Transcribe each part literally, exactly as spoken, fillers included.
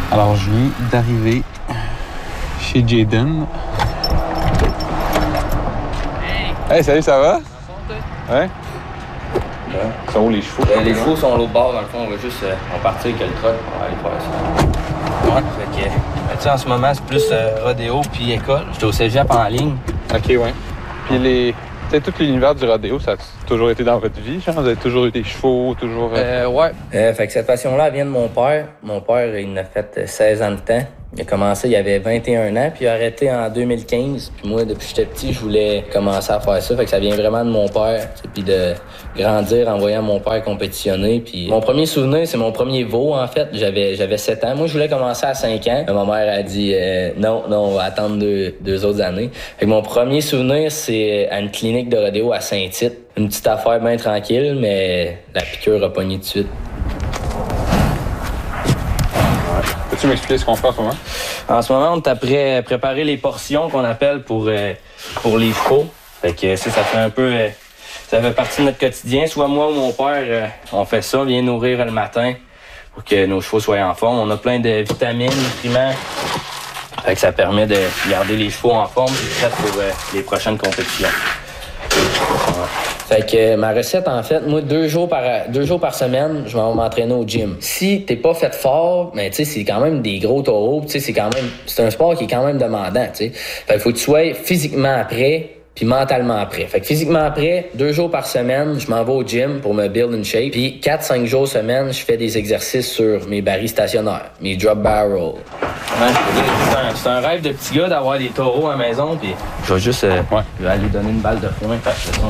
Alors, je viens d'arriver chez Jayden. Hey! Hey, salut, ça va? Ouais? Ouais? Ils sont où les chevaux? Euh, les chevaux sont à l'autre bord, dans le fond, on va juste euh, on va partir avec le truck, on va aller faire ça. Ouais. Fait que, ben, tu sais, en ce moment, c'est plus euh, rodéo puis école. J'étais au cégep en ligne. OK, ouais. Puis les... Tu sais, tout l'univers du rodéo, ça a toujours été dans votre vie, genre? Vous avez toujours eu des chevaux, toujours... Euh, ouais. Euh, fait que cette passion-là, elle vient de mon père. Mon père, il en a fait seize ans de temps. Il a commencé, il avait vingt et un ans, puis il a arrêté en deux mille quinze. Puis moi, depuis que j'étais petit, je voulais commencer à faire ça. Fait que ça vient vraiment de mon père. Puis de grandir en voyant mon père compétitionner. Puis mon premier souvenir, c'est mon premier veau, en fait. J'avais j'avais sept ans. Moi, je voulais commencer à cinq ans. Ma mère a dit euh, non, non, on va attendre deux, deux autres années. Fait que mon premier souvenir, c'est à une clinique de rodéo à Saint-Tite. Une petite affaire bien tranquille, mais la piqûre a pogné tout de suite. Peux-tu m'expliquer ce qu'on fait en ce moment? En ce moment, on est après préparer les portions qu'on appelle pour, euh, pour les chevaux. Fait que ça, ça fait un peu... Euh, ça fait partie de notre quotidien. Soit moi ou mon père, euh, on fait ça, on vient nourrir le matin pour que nos chevaux soient en forme. On a plein de vitamines, nutriments. Fait que ça permet de garder les chevaux en forme et prêts pour euh, les prochaines compétitions. Ouais. Fait que euh, ma recette, en fait, moi, deux jours par deux jours par semaine, je vais m'entraîner au gym. Si t'es pas fait fort, mais tu sais, c'est quand même des gros taureaux, tu sais, c'est quand même, c'est un sport qui est quand même demandant, tu sais. Fait que faut que tu sois physiquement prêt puis mentalement prêt. Fait que physiquement prêt, deux jours par semaine, je m'en vais au gym pour me build une shape. Puis quatre cinq jours semaine, je fais des exercices sur mes barils stationnaires, mes drop barrels. Ouais, c'est un, c'est un rêve de petit gars d'avoir des taureaux à la maison, puis je vais juste euh, ouais. je vais aller donner une balle de foin. Fait que ça,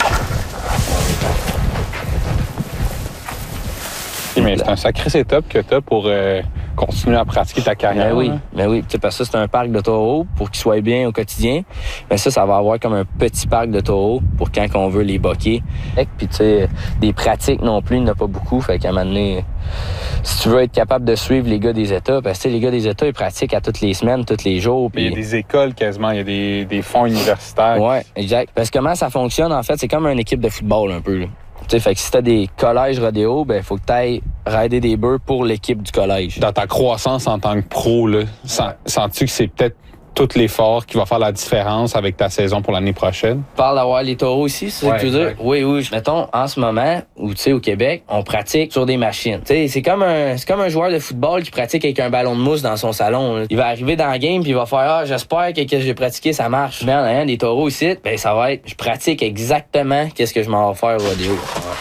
on... Mais c'est un sacré setup que t'as pour euh, continuer à pratiquer ta carrière. Ben oui, ben oui. T'sais, parce que ça, c'est un parc de taureaux pour qu'ils soient bien au quotidien. Mais ça, ça va avoir comme un petit parc de taureaux pour quand on veut les boquer. Puis tu sais, des pratiques non plus, il n'y en a pas beaucoup. Fait qu'à un moment donné, si tu veux être capable de suivre les gars des États, parce que les gars des États, ils pratiquent à toutes les semaines, tous les jours. Pis... Il y a des écoles quasiment, il y a des, des fonds universitaires. Oui, exact. Parce que comment ça fonctionne, en fait, c'est comme une équipe de football un peu, là. T'sais, fait que si t'as des collèges rodéo, ben faut que t'ailles rider des bœufs pour l'équipe du collège. Dans ta croissance en tant que pro, là, sens, sens-tu que c'est peut-être tout l'effort qui va faire la différence avec ta saison pour l'année prochaine? Tu parles d'avoir les taureaux ici, c'est ouais, ça que tu veux dire? Oui, oui. Mettons, en ce moment, où tu sais, au Québec, on pratique sur des machines. Tu sais, c'est comme un, c'est comme un joueur de football qui pratique avec un ballon de mousse dans son salon, là. Il va arriver dans la game puis il va faire, ah, j'espère que ce que j'ai pratiqué, ça marche. Mais en ayant des taureaux ici, ben, ça va être, je pratique exactement qu'est-ce que je m'en vais faire au rodéo. Ouais.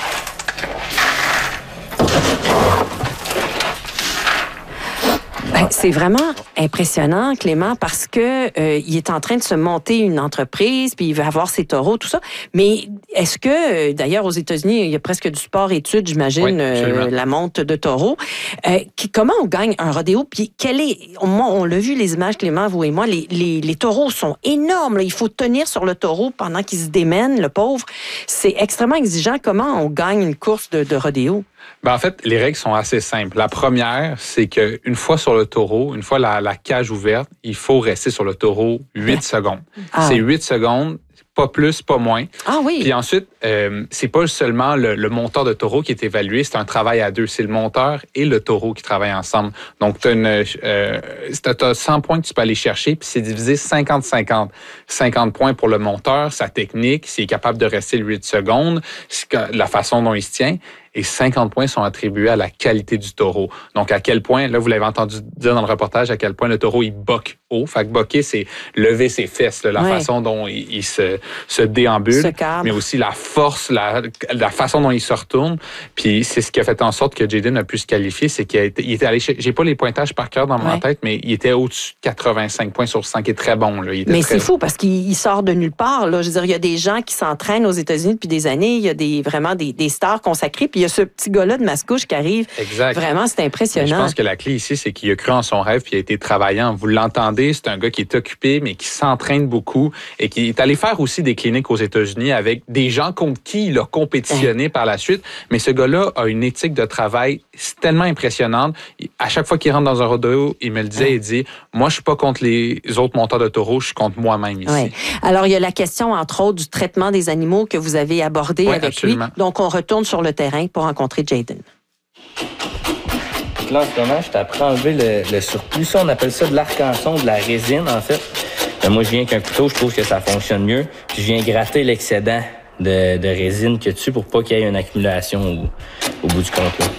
Ben, c'est vraiment impressionnant, Clément, parce que euh, il est en train de se monter une entreprise, puis il veut avoir ses taureaux, tout ça. Mais est-ce que, d'ailleurs, aux États-Unis, il y a presque du sport-études, j'imagine, oui, euh, la monte de taureaux. Euh, qui, comment on gagne un rodéo? Puis quel est, on, on l'a vu, les images, Clément, vous et moi, les, les, les taureaux sont énormes. Là. Il faut tenir sur le taureau pendant qu'il se démène, le pauvre. C'est extrêmement exigeant. Comment on gagne une course de, de rodéo? Ben en fait, les règles sont assez simples. La première, c'est qu'une fois sur le taureau, une fois la, la cage ouverte, il faut rester sur le taureau huit secondes. Ah. C'est huit secondes, pas plus, pas moins. Ah oui. Puis ensuite, euh, c'est pas seulement le, le monteur de taureau qui est évalué, c'est un travail à deux. C'est le monteur et le taureau qui travaillent ensemble. Donc, tu as euh, cent points que tu peux aller chercher, puis c'est divisé cinquante cinquante. cinquante points pour le monteur, sa technique, s'il est capable de rester le huit secondes, la façon dont il se tient. Et cinquante points sont attribués à la qualité du taureau. Donc, à quel point, là, vous l'avez entendu dire dans le reportage, à quel point le taureau, il boque haut. Fait que boquer, c'est lever ses fesses, là, la ouais. façon dont il, il se, se déambule, se mais aussi la force, la, la façon dont il se retourne. Puis, c'est ce qui a fait en sorte que Jayden a pu se qualifier, c'est qu'il a été, il était allé, j'ai pas les pointages par cœur dans ouais. ma tête, mais il était au-dessus de quatre-vingt-cinq points sur cent, qui est très bon, là. Il était mais très... c'est fou parce qu'il sort de nulle part, là. Je veux dire, il y a des gens qui s'entraînent aux États-Unis depuis des années. Il y a des, vraiment des, des stars consacrées. Puis, il y a ce petit gars-là de Mascouche qui arrive. Exact. Vraiment, c'est impressionnant. Mais je pense que la clé ici, c'est qu'il a cru en son rêve puis il a été travaillant. Vous l'entendez, c'est un gars qui est occupé, mais qui s'entraîne beaucoup et qui est allé faire aussi des cliniques aux États-Unis avec des gens contre qui il a compétitionné hein. par la suite. Mais ce gars-là a une éthique de travail tellement impressionnante. À chaque fois qu'il rentre dans un rodéo, il me le disait, hein. il dit, moi, je suis pas contre les autres monteurs de taureaux, je suis contre moi-même ici. Oui. Alors, il y a la question, entre autres, du traitement des animaux que vous avez abordé oui, avec absolument. lui. Donc, on retourne sur le terrain pour rencontrer Jayden. là, en ce moment, je t'apprends à enlever le, le surplus. Ça, on appelle ça de l'arc-en-son, de la résine, en fait. Ben, moi, je viens qu'un couteau, je trouve que ça fonctionne mieux. Puis je viens gratter l'excédent de, de résine que tu pour pas qu'il y ait une accumulation au, au bout du compte. Là.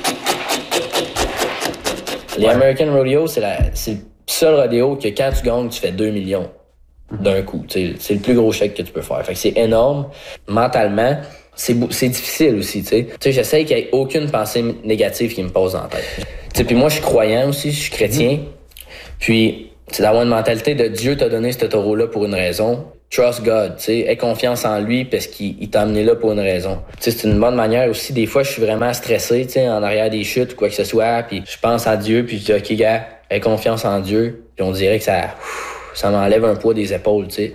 Les American Rodeo, c'est, la, c'est le seul rodéo que quand tu gagnes, tu fais deux millions d'un coup. T'sais, c'est le plus gros chèque que tu peux faire. Fait que c'est énorme. Mentalement, c'est, c'est difficile aussi. T'sais. T'sais, j'essaie qu'il n'y ait aucune pensée négative qui me passe dans la tête. T'sais, puis moi, je suis croyant aussi, je suis chrétien. Puis, c'est d'avoir une mentalité de Dieu t'a donné ce taureau-là pour une raison. Trust God, tu sais, aie confiance en lui parce qu'il il t'a amené là pour une raison. Tu sais, c'est une bonne manière aussi. Des fois, je suis vraiment stressé, tu sais, en arrière des chutes ou quoi que ce soit, puis je pense à Dieu, puis je dis, OK, gars, aie confiance en Dieu. Puis on dirait que ça, ça m'enlève un poids des épaules, tu sais.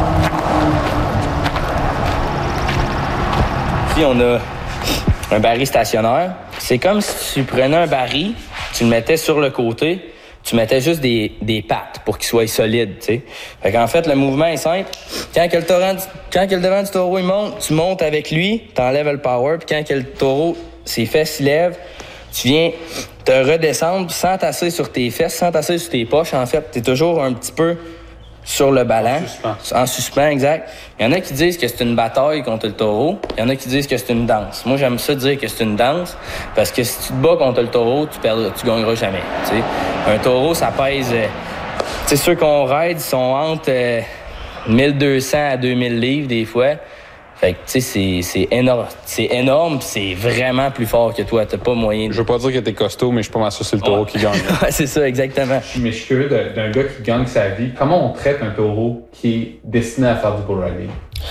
Ici, on a un baril stationnaire. C'est comme si tu prenais un baril, tu le mettais sur le côté, tu mettais juste des, des pattes pour qu'il soit solide, tu sais. Fait qu'en fait, le mouvement est simple. Quand que le, torrent, quand que le devant du taureau, il monte, tu montes avec lui, t'enlèves le power, puis quand que le taureau, ses fesses s'y lèvent, tu viens te redescendre sans tasser sur tes fesses, sans tasser sur tes poches. En fait, t'es toujours un petit peu sur le ballon. En suspens. En suspens, exact. Il y en a qui disent que c'est une bataille contre le taureau. Il y en a qui disent que c'est une danse. Moi, j'aime ça dire que c'est une danse parce que si tu te bats contre le taureau, tu perdras, tu gagneras jamais. T'sais. Un taureau, ça pèse... Euh, tu sais, ceux qu'on raide sont entre euh, mille deux cents à deux mille livres des fois. Fait que, tu sais, c'est, c'est énorme. C'est énorme, c'est vraiment plus fort que toi. T'as pas moyen de... Je veux pas dire que t'es costaud, mais je suis pas mal sûr que c'est le taureau ouais. qui gagne. Ouais, c'est ça, exactement. Mais je suis curieux d'un gars qui gagne sa vie. Comment on traite un taureau qui est destiné à faire du bull riding?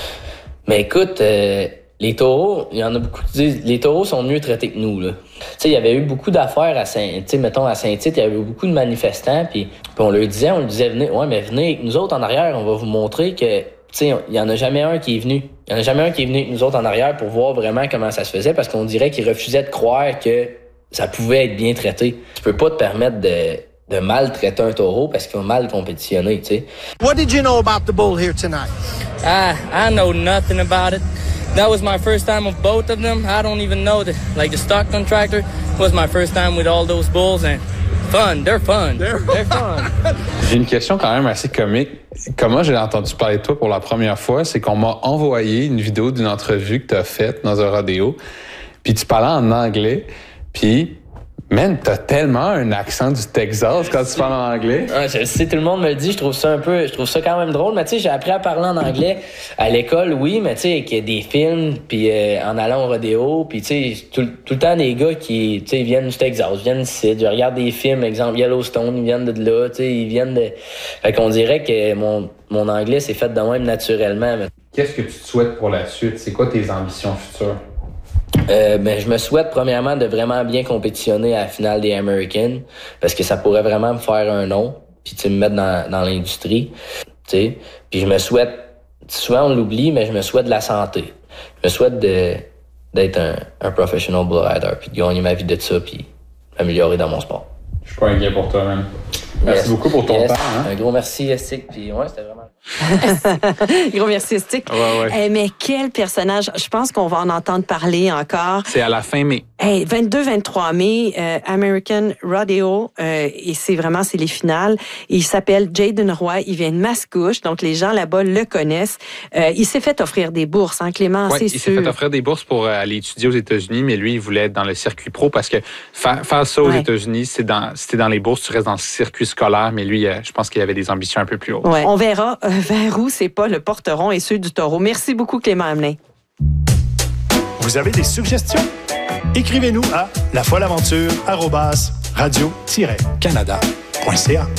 Mais écoute, euh, les taureaux, il y en a beaucoup qui disent les taureaux sont mieux traités que nous, là. Tu sais, il y avait eu beaucoup d'affaires à Saint... Tu sais, mettons, à Saint-Tite, il y avait eu beaucoup de manifestants, puis on leur disait, on leur disait, venez, ouais, mais venez avec nous autres en arrière, on va vous montrer que... Tu sais, il y en a jamais un qui est venu. Il y en a jamais un qui est venu avec nous autres en arrière pour voir vraiment comment ça se faisait, parce qu'on dirait qu'ils refusaient de croire que ça pouvait être bien traité. Tu peux pas te permettre de, de maltraiter un taureau parce qu'il va mal compétitionner, tu sais. What did you know about the bull here tonight? Ah, I know nothing about it. That was my first time with both of them. I don't even know the, like the Stockton tractor was my first time with all those bulls, and fun, they're fun. They're, they're fun. J'ai une question quand même assez comique. Comment j'ai entendu parler de toi pour la première fois, c'est qu'on m'a envoyé une vidéo d'une entrevue que tu as faite dans un rodéo, puis tu parlais en anglais, puis, man, t'as tellement un accent du Texas quand tu parles en anglais. Ah, je sais, tout le monde me le dit, je trouve ça un peu, je trouve ça quand même drôle, mais tu sais, j'ai appris à parler en anglais à l'école, oui, mais tu sais, avec des films, puis euh, en allant au rodéo, puis tu sais, tout, tout le temps des gars qui, tu sais, viennent du Texas, viennent d'ici, je regarde des films, exemple Yellowstone, ils viennent de là, tu sais, ils viennent de... Fait qu'on dirait que mon, mon anglais s'est fait de même naturellement. Mais... Qu'est-ce que tu te souhaites pour la suite? C'est quoi tes ambitions futures? Euh, ben, je me souhaite premièrement de vraiment bien compétitionner à la finale des Americans parce que ça pourrait vraiment me faire un nom puis tu me mettre dans, dans l'industrie, tu sais. Puis je me souhaite, souvent on l'oublie, mais je me souhaite de la santé. Je me souhaite de, d'être un, un professional bull rider puis de gagner ma vie de ça puis m'améliorer dans mon sport. Je suis pas inquiet pour toi, même. Merci yes. beaucoup pour ton yes. temps. Hein? Un gros merci, Estic. Puis ouais, c'était vraiment... Gros merci, Estic. Ouais, ouais. Eh, mais quel personnage. Je pense qu'on va en entendre parler encore. C'est à la fin mai. Hey, vingt-deux vingt-trois mai, euh, American Rodeo, euh, et c'est vraiment, c'est les finales. Il s'appelle Jaden Roy, il vient de Mascouche, donc les gens là-bas le connaissent. Euh, il s'est fait offrir des bourses, hein, Clément, ouais, c'est sûr. Il sûr. s'est fait offrir des bourses pour aller étudier aux États-Unis, mais lui, il voulait être dans le circuit pro parce que faire, faire ça aux ouais. États-Unis, c'est dans, si t'es dans les bourses, tu restes dans le circuit scolaire, mais lui, euh, je pense qu'il avait des ambitions un peu plus hautes. Ouais. On verra euh, vers où c'est pas le porteron et ceux du taureau. Merci beaucoup, Clément Hamelin. Vous avez des suggestions? Écrivez-nous à lafolleaventure arobase radio tiret canada point c a.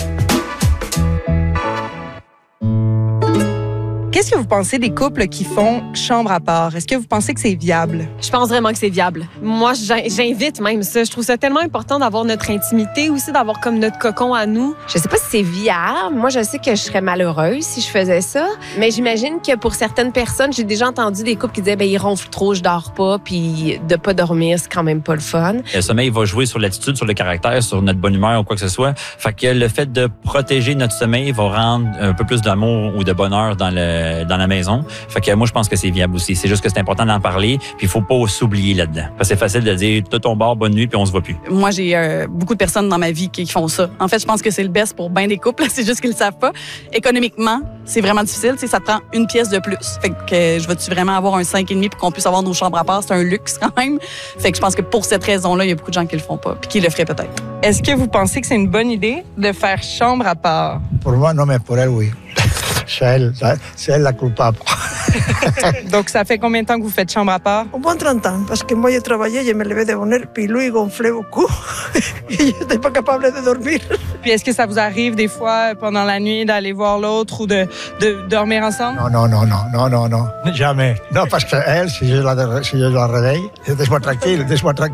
Qu'est-ce que vous pensez des couples qui font chambre à part? Est-ce que vous pensez que c'est viable? Je pense vraiment que c'est viable. Moi, j'invite même ça. Je trouve ça tellement important d'avoir notre intimité aussi, d'avoir comme notre cocon à nous. Je sais pas si c'est viable. Moi, je sais que je serais malheureuse si je faisais ça. Mais j'imagine que pour certaines personnes, j'ai déjà entendu des couples qui disaient, ben ils ronflent trop, je dors pas, puis de pas dormir, c'est quand même pas le fun. Le sommeil va jouer sur l'attitude, sur le caractère, sur notre bonne humeur ou quoi que ce soit. Fait que le fait de protéger notre sommeil va rendre un peu plus d'amour ou de bonheur dans le euh, dans la maison. Fait que moi, je pense que c'est viable aussi. C'est juste que c'est important d'en parler, puis il faut pas s'oublier là-dedans. Parce que c'est facile de dire, t'as ton bar, bonne nuit, puis on se voit plus. Moi, j'ai euh, beaucoup de personnes dans ma vie qui, qui font ça. En fait, je pense que c'est le best pour bien des couples. C'est juste qu'ils le savent pas. Économiquement, c'est vraiment difficile. Ça te prend une pièce de plus. Fait que euh, je veux-tu vraiment avoir un cinq et demi pour qu'on puisse avoir nos chambres à part? C'est un luxe quand même. Fait que je pense que pour cette raison-là, il y a beaucoup de gens qui le font pas, puis qui le feraient peut-être. Est-ce que vous pensez que c'est une bonne idée de faire chambre à part? Pour moi, non, mais pour elle, oui. C'est elle, c'est elle la coupable. Donc, ça fait combien de temps que vous faites chambre à part? Un bon trente ans, parce que moi, je travaillais, je me levais de bonne heure, puis lui, il gonflait beaucoup. Et je n'étais pas capable de dormir. Puis, est-ce que ça vous arrive des fois, pendant la nuit, d'aller voir l'autre ou de, de dormir ensemble? Non, non, non, non, non, non, non. Jamais. Non, parce qu'elle, si je la, si je la réveille, laisse-moi tranquille, laisse-moi tranquille.